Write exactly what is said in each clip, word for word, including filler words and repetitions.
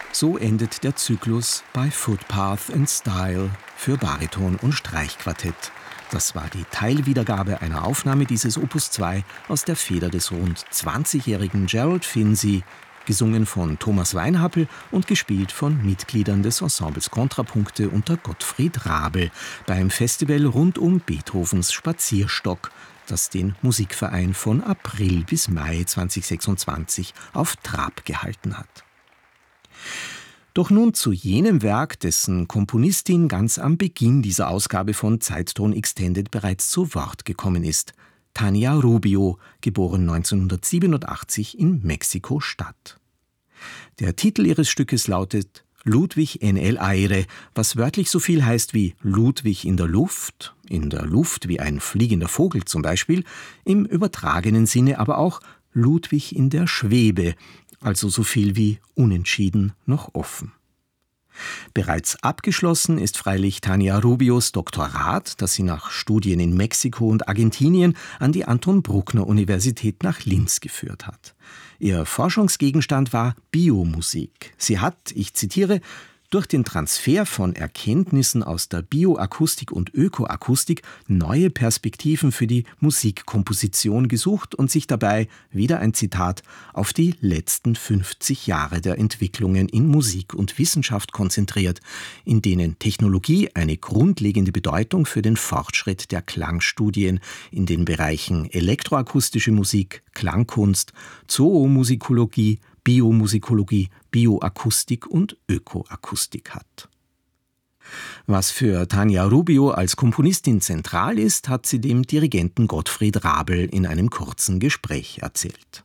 So endet der Zyklus bei Footpath and Style für Bariton und Streichquartett. Das war die Teilwiedergabe einer Aufnahme dieses Opus zwei aus der Feder des rund zwanzigjährigen Gerald Finzi, gesungen von Thomas Weinhappel und gespielt von Mitgliedern des Ensembles Kontrapunkte unter Gottfried Rabel beim Festival rund um Beethovens Spazierstock, das den Musikverein von April bis Mai zweitausendsechsundzwanzig auf Trab gehalten hat. Doch nun zu jenem Werk, dessen Komponistin ganz am Beginn dieser Ausgabe von Zeitton Extended bereits zu Wort gekommen ist. Tania Rubio, geboren neunzehnhundertsiebenundachtzig in Mexiko-Stadt. Der Titel ihres Stückes lautet Ludwig en el aire, was wörtlich so viel heißt wie Ludwig in der Luft, in der Luft wie ein fliegender Vogel zum Beispiel, im übertragenen Sinne aber auch Ludwig in der Schwebe, also so viel wie unentschieden noch offen. Bereits abgeschlossen ist freilich Tania Rubios Doktorat, das sie nach Studien in Mexiko und Argentinien an die Anton-Bruckner-Universität nach Linz geführt hat. Ihr Forschungsgegenstand war Biomusik. Sie hat, ich zitiere, durch den Transfer von Erkenntnissen aus der Bioakustik und Ökoakustik neue Perspektiven für die Musikkomposition gesucht und sich dabei, wieder ein Zitat, auf die letzten fünfzig Jahre der Entwicklungen in Musik und Wissenschaft konzentriert, in denen Technologie eine grundlegende Bedeutung für den Fortschritt der Klangstudien in den Bereichen elektroakustische Musik, Klangkunst, Zoomusikologie, Biomusikologie, Bioakustik und Ökoakustik hat. Was für Tania Rubio als Komponistin zentral ist, hat sie dem Dirigenten Gottfried Rabel in einem kurzen Gespräch erzählt.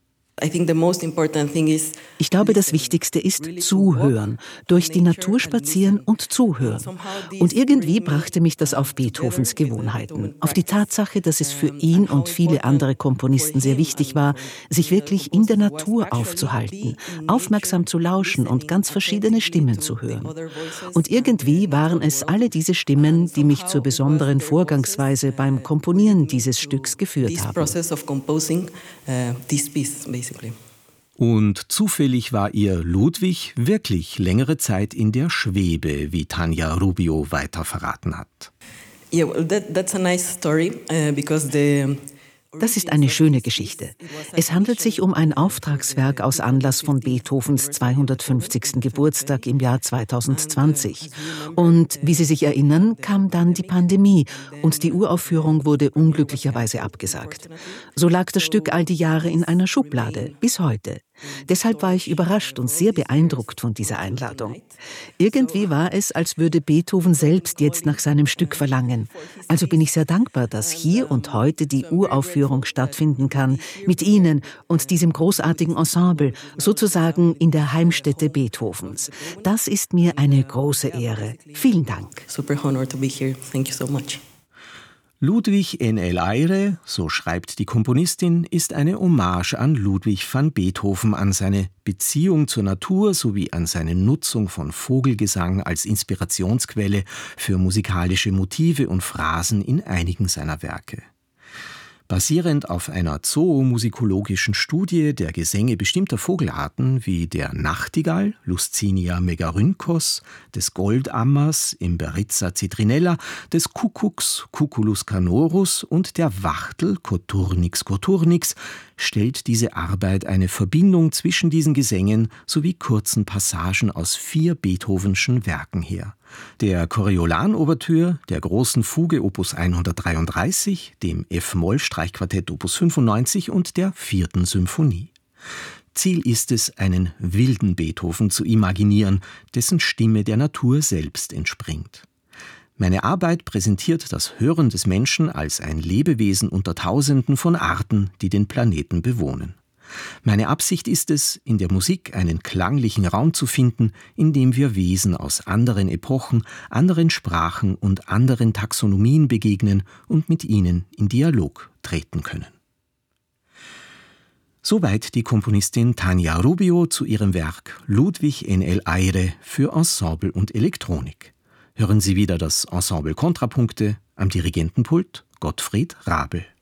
Ich glaube, das Wichtigste ist zuhören, durch die Natur spazieren und zuhören. Und irgendwie brachte mich das auf Beethovens Gewohnheiten, auf die Tatsache, dass es für ihn und viele andere Komponisten sehr wichtig war, sich wirklich in der Natur aufzuhalten, aufmerksam zu lauschen und ganz verschiedene Stimmen zu hören. Und irgendwie waren es alle diese Stimmen, die mich zur besonderen Vorgangsweise beim Komponieren dieses Stücks geführt haben. Und zufällig war ihr Ludwig wirklich längere Zeit in der Schwebe, wie Tania Rubio weiter verraten hat. Yeah, well, that, that's a nice story, uh, because the Das ist eine schöne Geschichte. Es handelt sich um ein Auftragswerk aus Anlass von Beethovens zweihundertfünfzigsten Geburtstag im Jahr zweitausendzwanzig. Und wie Sie sich erinnern, kam dann die Pandemie und die Uraufführung wurde unglücklicherweise abgesagt. So lag das Stück all die Jahre in einer Schublade, bis heute. Deshalb war ich überrascht und sehr beeindruckt von dieser Einladung. Irgendwie war es, als würde Beethoven selbst jetzt nach seinem Stück verlangen. Also bin ich sehr dankbar, dass hier und heute die Uraufführung stattfinden kann, mit Ihnen und diesem großartigen Ensemble, sozusagen in der Heimstätte Beethovens. Das ist mir eine große Ehre. Vielen Dank. Super honor to be here. Thank you so much. Ludwig en el aire, so schreibt die Komponistin, ist eine Hommage an Ludwig van Beethoven, an seine Beziehung zur Natur sowie an seine Nutzung von Vogelgesang als Inspirationsquelle für musikalische Motive und Phrasen in einigen seiner Werke. Basierend auf einer zoomykologischen Studie der Gesänge bestimmter Vogelarten wie der Nachtigall, Luscinia megarynchos, des Goldammers, Imberitza citrinella, des Kuckucks, Cuculus canorus und der Wachtel, Coturnix coturnix, stellt diese Arbeit eine Verbindung zwischen diesen Gesängen sowie kurzen Passagen aus vier Beethovenschen Werken her. Der Coriolan-Ouvertüre, der großen Fuge Opus hundertdreiunddreißig, dem F-Moll-Streichquartett Opus fünfundneunzig und der vierten Symphonie. Ziel ist es, einen wilden Beethoven zu imaginieren, dessen Stimme der Natur selbst entspringt. Meine Arbeit präsentiert das Hören des Menschen als ein Lebewesen unter Tausenden von Arten, die den Planeten bewohnen. Meine Absicht ist es, in der Musik einen klanglichen Raum zu finden, in dem wir Wesen aus anderen Epochen, anderen Sprachen und anderen Taxonomien begegnen und mit ihnen in Dialog treten können. Soweit die Komponistin Tania Rubio zu ihrem Werk Ludwig en el aire für Ensemble und Elektronik. Hören Sie wieder das Ensemble Kontrapunkte, am Dirigentenpult Gottfried Rabel.